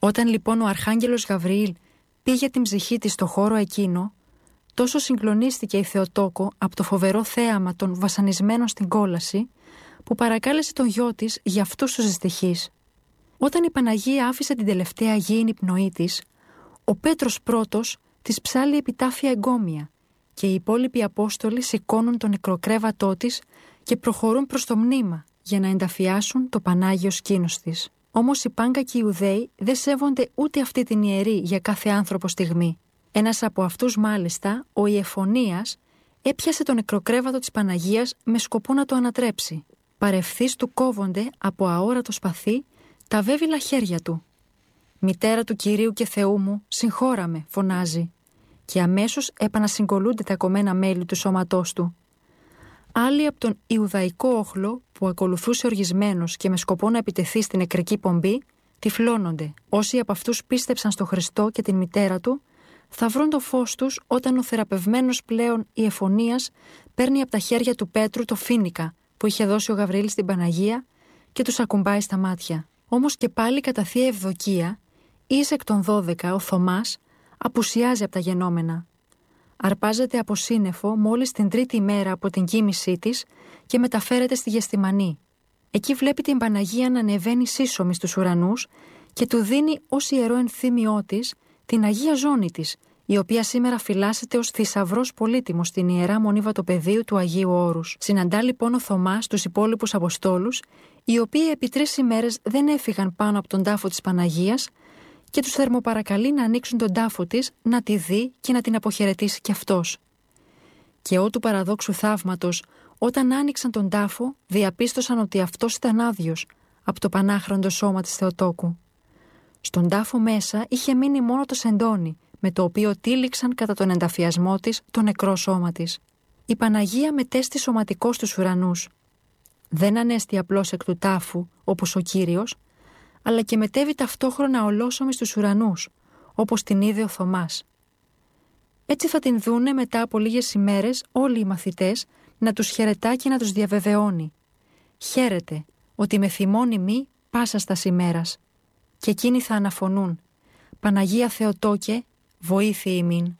Όταν λοιπόν ο Αρχάγγελος Γαβριήλ πήγε την ψυχή της στο χώρο εκείνο, τόσο συγκλονίστηκε η Θεοτόκο από το φοβερό θέαμα των βασανισμένων στην κόλαση, που παρακάλεσε τον γιο της για αυτούς τους δυστυχείς. Όταν η Παναγία άφησε την τελευταία γήινη πνοή της, ο Πέτρος πρώτος της ψάλλει επιτάφια εγκόμια και οι υπόλοιποι Απόστολοι σηκώνουν τον νεκροκρέβατό της και προχωρούν προς το μνήμα για να ενταφιάσουν το Πανάγιο σκήνος της. Όμως οι Πάγκακοι Ιουδαίοι δεν σέβονται ούτε αυτή την ιερή για κάθε άνθρωπο στιγμή. Ένας από αυτούς μάλιστα, ο Ιεφωνίας, έπιασε το νεκροκρέβατο της Παναγίας με σκοπό να το ανατρέψει. Παρευθύς του κόβονται από αόρατο σπαθί τα βέβυλα χέρια του. «Μητέρα του Κυρίου και Θεού μου, συγχώρα με», φωνάζει, και αμέσως επανασυγκολούνται τα κομμένα μέλη του σώματός του. Άλλοι από τον Ιουδαϊκό όχλο που ακολουθούσε οργισμένος και με σκοπό να επιτεθεί στην νεκρική πομπή, τυφλώνονται. Όσοι από αυτούς πίστεψαν στο Χριστό και την μητέρα του, θα βρουν το φως τους όταν ο θεραπευμένος πλέον Ιεφωνίας παίρνει από τα χέρια του Πέτρου το φοίνικα που είχε δώσει ο Γαβριήλ στην Παναγία και τους ακουμπάει στα μάτια. Όμως και πάλι κατά θεία ευδοκία, εις εκ των 12 ο Θωμάς απουσιάζει από τα γενόμενα. Αρπάζεται από σύννεφο μόλις την τρίτη μέρα από την κοίμησή της και μεταφέρεται στη Γεστημανή. Εκεί βλέπει την Παναγία να ανεβαίνει σύσσωμη στους ουρανούς και του δίνει ως ιερό ενθύμιό της την Αγία Ζώνη της, η οποία σήμερα φυλάσσεται ως θησαυρός πολύτιμος στην Ιερά Μονή Βατοπεδίου του Αγίου Όρους. Συναντά λοιπόν ο Θωμάς τους υπόλοιπους Αποστόλους, οι οποίοι επί 3 ημέρες δεν έφυγαν πάνω από τον τάφο της Παναγίας και τους θερμοπαρακαλεί να ανοίξουν τον τάφο της, να τη δει και να την αποχαιρετήσει κι αυτός. Και ό του παραδόξου θαύματος, όταν άνοιξαν τον τάφο, διαπίστωσαν ότι αυτός ήταν άδειος από το πανάχραντο σώμα της Θεοτόκου. Στον τάφο μέσα είχε μείνει μόνο το σεντόνι, με το οποίο τύλιξαν κατά τον ενταφιασμό της το νεκρό σώμα της. Η Παναγία μετέστη σωματικός στους ουρανούς. Δεν ανέστη απλώς εκ του τάφου, όπως ο Κύριος, αλλά και μετέβη ταυτόχρονα ολόσωμη στους ουρανούς, όπως την είδε ο Θωμάς. Έτσι θα την δούνε μετά από λίγες ημέρες όλοι οι μαθητές να τους χαιρετά και να τους διαβεβαιώνει. «Χαίρετε, ότι με θυμώνει μη πάσας τας ημέρας». Και εκείνοι θα αναφωνούν: «Παναγία Θεοτόκε, βοήθη ημίν».